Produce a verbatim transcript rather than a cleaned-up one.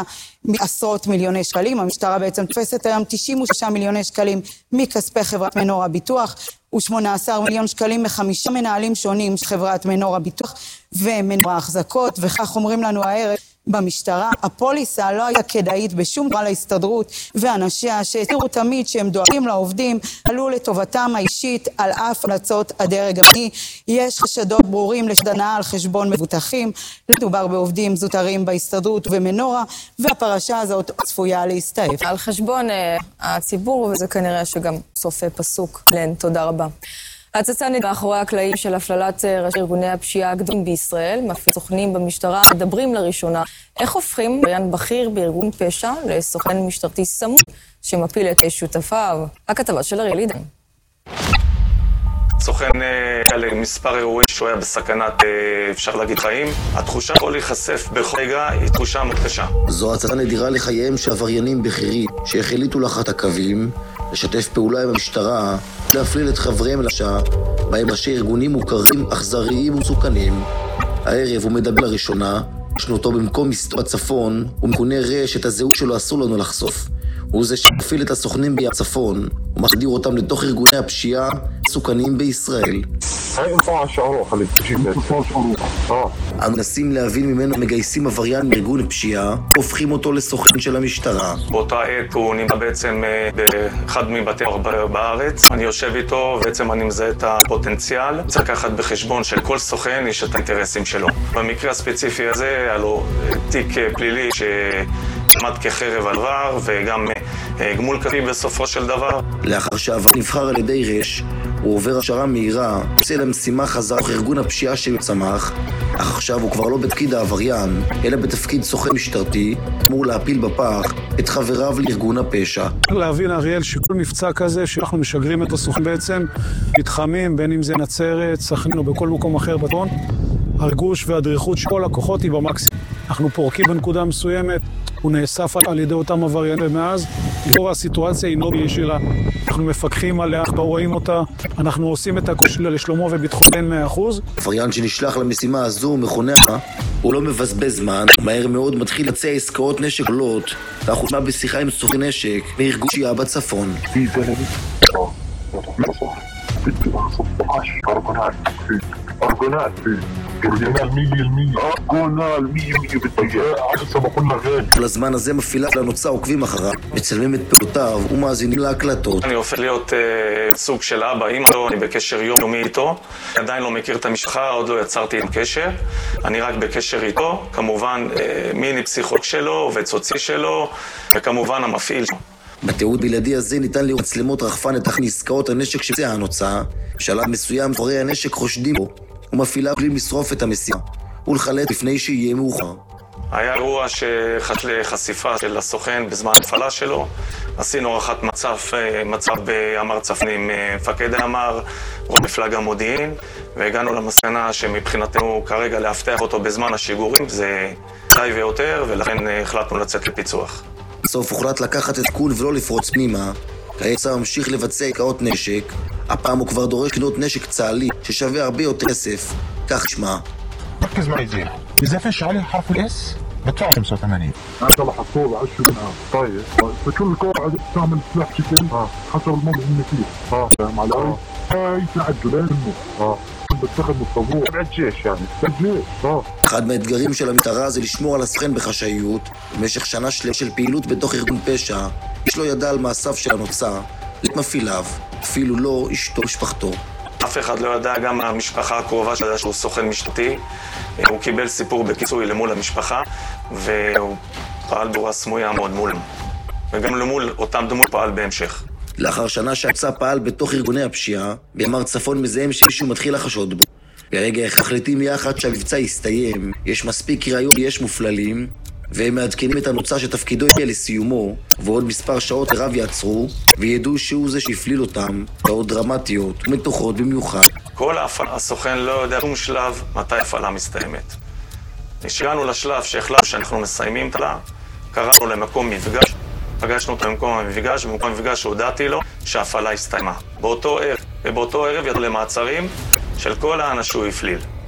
עשרות מיליוני שקלים. המשטרה בעצם תופסת היום תשעים ושש מיליוני שקלים מכספי חברת מנורה ביטוח, ו-שמונה עשר מיליון שקלים מחמישה מנהלים שונים של חברת מנורה ביטוח ומנורה החזקות, וכך אומרים לנו הערב במשטרה. הפוליסה לא הייתה כדאית בשום דבר להסתדרות ואנשיה שהתירו תמיד שהם דואגים לעובדים, עלו לטובתם האישית על אף המלצות הדרג המדיני. יש חשדות ברורים לשדנה על חשבון מבוטחים, מדובר בעובדים זוטרים בהסתדרות ובמנורה, והפרשה הזאת צפויה להסתעף על חשבון uh, הציבור, וזה כנראה שגם סוף פסוק. לן, תודה רבה. הצצה מאחורי הקלעים של הפללת ראשי ארגוני הפשיעה הגדולים בישראל, מפעיל סוכנים במשטרה מדברים לראשונה איך הופכים עבריין בכיר בארגון פשע לסוכן משטרתי סמוי שמפיל את שותפיו. הכתבה של אריאל עידן. סוכן היה למספר אירועים שהוא היה בסכנת, אפשר להגיד, חיים. התחושה כל להיחשף בכל רגע היא תחושה מאוד קשה. זו הצצה נדירה לחייהם של עבריינים בכירים שהחליטו לחת הקווים, לשתף פעולה עם המשטרה, להפליל את חבריהם לשעה, בהם ראשי ארגונים מוכרים, אכזריים ומסוכנים. הערב הוא מדבר לראשונה, שנותו במקום מסתור בצפון, ומכונה רש את הזהות שלו אסור לנו לחשוף. הוא זה שמפעיל את הסוכנים בצפון, ומחדיר אותם לתוך ארגוני הפשיעה מסוכנים בישראל. אנו מנסים להבין ממנו מגייסים עבריין מארגון פשיעה, הופכים אותו לסוכן של המשטרה. באותה עת הוא נמצא בעצם באחד מבתי בארץ. אני יושב איתו, ובעצם אני מזהה את הפוטנציאל. צריך לקחת בחשבון של כל סוכן יש את האינטרסים שלו. במקרה הספציפי הזה היה לו תיק פלילי ש... עמד כחרב על דבר, וגם גמול כספי בסופו של דבר. לאחר שעבר נבחר על ידי רש, הוא עובר הכשרה מהירה, יוצא למשימה חזרה תוך ארגון הפשיעה שצמח, אך עכשיו הוא כבר לא בתפקיד העבריין, אלא בתפקיד סוכן משטרתי, אמור להפיל בפח את חבריו לארגון הפשע. להבין, אריאל, שכל מבצע כזה שאנחנו משגרים את הסוכן בעצם, מתחמים, בין אם זה נצרת, סכנין או בכל מקום אחר בטון, הרגוש והדריכות של כל הכוחות היא במקסימום. אנחנו פורקים בנקודה מסוימת, הוא נאסף על ידי אותם עבריינים, ומאז לאור הסיטואציה היא לא בישירה. אנחנו מפקחים עליה, אנחנו רואים אותה, אנחנו עושים את הכל לשלומו וביטחון מאה אחוז. עבריין שנשלח למשימה הזו מכונה, הוא לא מבזבז זמן, מהר מאוד מתחיל לצא עסקאות נשק גדולות, ואנחנו נשמע בשיחה עם סוכן נשק מארגון פשיעה בצפון. أرجونات أرجونال مية المية أرجونال مية مية بالطيارة عشان بقولنا غالي. על הזמן הזה מפעילה לנוצה עוקבים אחריו, מצלמים את פעולותיו ומאזינים להקלטות. אני הופך להיות uh, סוג של אבא, אמא לו, אני בקשר יומיומי איתו. עדיין לא מכיר את המשפחה, עוד לא יצרתי עם קשר. אני רק בקשר איתו, כמובן uh, מיני פסיכולוג שלו, עובד סוציאלי שלו, וכמובן המפעיל שלו. בתיעוד בלעדי הזה ניתן לראות מצלמות רחפן את עסקאות הנשק שבצע הנוצה, בשלב מסוים פורעי הנשק חושדים בו, ומפעילה כלי לשרוף את המשימה, ולחלט לפני שיהיה מאוחר. היה אירוע שחשף חשיפה של הסוכן בזמן ההפעלה שלו. עשינו הערכת מצב, מצב בימ"ר צפון עם מפקד הימ"ר, מפלג המודיעין, והגענו למסקנה שמבחינתנו כרגע להבטח אותו בזמן השיגורים זה די ויותר, ולכן החלטנו לצאת לפיצוח. בסוף הוחלט לקחת את כול ולא לפרוץ פנימה. כעת צה"ל ממשיך לבצע עסקאות נשק, הפעם הוא כבר דורש לקנות נשק צה"לי ששווה הרבה יותר כסף, כך נשמע. ركز معي زين إذا فيش عليه حرف الاس بدفع خمسة وثمانين. هذا محصول عشرة منها طيب فكل قطعة تعمل سلاح شكل اه حسب الموضوع اللي فيه اه فاهم علي؟ هاي تعجلين منه اه بتستخدم الطابور تبع الجيش يعني الجيش اه אחד מהאתגרים של המשטרה זה לשמור על הסוכן בחשאיות. במשך שנה שלמה של פעילות בתוך ארגון פשע, איש לא ידע על מעשיו של הנוצה, למפעיליו, אפילו לא אשתו משפחתו. אף אחד לא ידע, גם המשפחה הקרובה שידעה שהוא סוכן משטרתי. הוא קיבל סיפור בקיצוי למול המשפחה, והוא פעל בצורה סמויה מאוד מולם. וגם למול אותם דמות פעל בהמשך. לאחר שנה שהצה פעל בתוך ארגוני הפשיעה, בימ"ר צפון מזהם שמישהו מתחיל לחשוד בו. ברגע אחד מחליטים יחד שהמבצע יסתיים, יש מספיק ראיות ויש מופללים, והם מעדכנים את הנוצה שתפקידו יגיע לסיומו, ועוד מספר שעות רב יעצרו, וידעו שהוא זה שהפליל אותם, ועוד דרמטיות ומתוחות במיוחד. כל ההפעלה, הסוכן לא יודע שום שלב מתי ההפעלה מסתיימת. כשהגענו לשלב שהחלטנו שאנחנו מסיימים את ההפעלה, קראנו למקום מפגש, פגשנו אותו למקום המפגש, במקום המפגש שהודעתי לו שההפעלה הסתיימה. באותו ערב, ובאותו ערב ידעו למעצרים של כל האנשים שהוא הפליל.